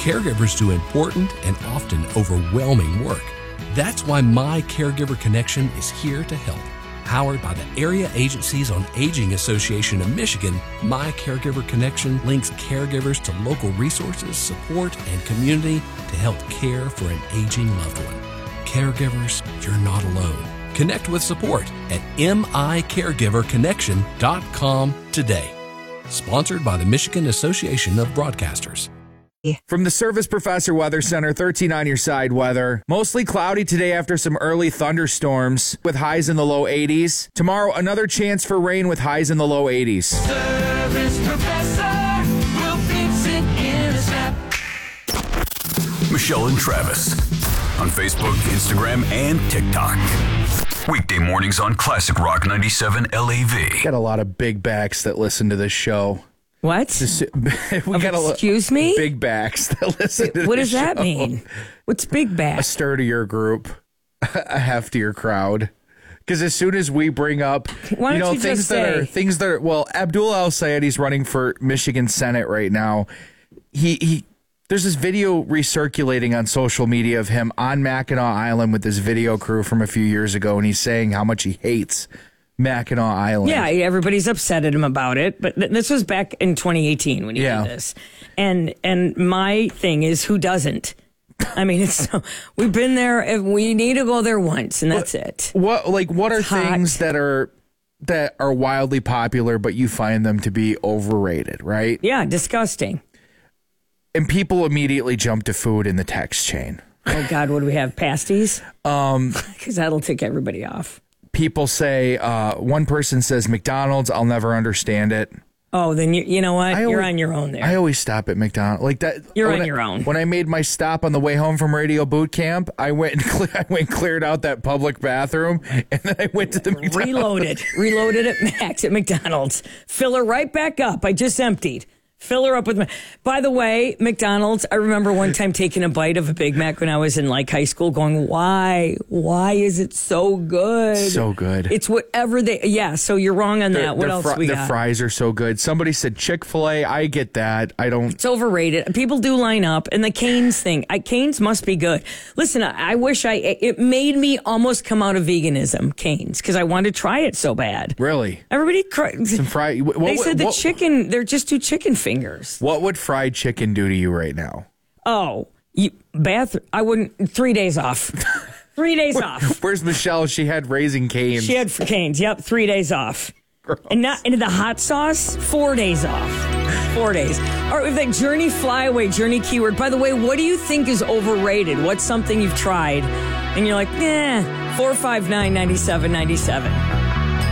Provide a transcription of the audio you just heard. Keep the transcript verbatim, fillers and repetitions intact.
Caregivers do important and often overwhelming work. That's why My Caregiver Connection is here to help. Powered by the Area Agencies on Aging Association of Michigan, My Caregiver Connection links caregivers to local resources, support, and community to help care for an aging loved one. Caregivers, you're not alone. Connect with support at M I caregiver connection dot com today. Sponsored by the Michigan Association of Broadcasters. From the Service Professor Weather Center, thirteen on your side weather. Mostly cloudy today after some early thunderstorms with highs in the low eighties. Tomorrow, another chance for rain with highs in the low eighties. Service Professor will fix it in a snap. Michelle and Travis on Facebook, Instagram, and TikTok. Weekday mornings on Classic Rock ninety-seven L A V. Got a lot of big backs that listen to this show. What? Just, we um, got a excuse me? Big backs that listen to What this does that show. mean? What's big back? A sturdier group, a heftier crowd. Because as soon as we bring up, Why don't you know, you things just that say- are things that are well, Abdul Al Sayedi's running for Michigan Senate right now. He he. There's this video recirculating on social media of him on Mackinac Island with this video crew from a few years ago, and he's saying how much he hates Mackinac Island. Yeah, everybody's upset at him about it, but th- this was back in twenty eighteen when he Yeah. did this. And and my thing is, who doesn't? I mean, it's so, we've been there, and we need to go there once, and that's it. What like what are It's hot. things that are that are wildly popular, but you find them to be overrated, right? Yeah, disgusting. And people immediately jump to food in the text chain. Oh, God, what do we have? Pasties? Um, Because that'll tick everybody off. People say, uh, one person says McDonald's, I'll never understand it. Oh, then you, you know what? I You're always- on your own there. I always stop at McDonald's. Like that. You're when on I- your own. When I made my stop on the way home from Radio Boot Camp, I went and cle- I went and cleared out that public bathroom, and then I went to the McDonald's. Reloaded. Reloaded at Max at McDonald's. Fill her right back up. I just emptied. Fill her up with. By the way, McDonald's, I remember one time taking a bite of a Big Mac when I was in like high school going, why? Why is it so good? So good. It's whatever they, yeah, so you're wrong on that. What Their else fri- we the got? fries are so good. Somebody said Chick-fil-A. I get that. I don't. It's overrated. People do line up, and the Cane's thing. I, Cane's must be good. Listen, I, I wish I. It made me almost come out of veganism, Cane's, because I wanted to try it so bad. Really? Everybody, cr- Some fry. What, they said the what, chicken. They're just two chicken fingers. What would fried chicken do to you right now? Oh, you, bath. I wouldn't. Three days off. Three days off. Where's Michelle? She had Raising Cane's. She had for Cane's. Yep, three days off. Gross. And not into the hot sauce. Four days off. Four days. All right, with that Journey Flyaway, Journey keyword. By the way, what do you think is overrated? What's something you've tried and you're like, eh? Four five nine ninety seven ninety seven.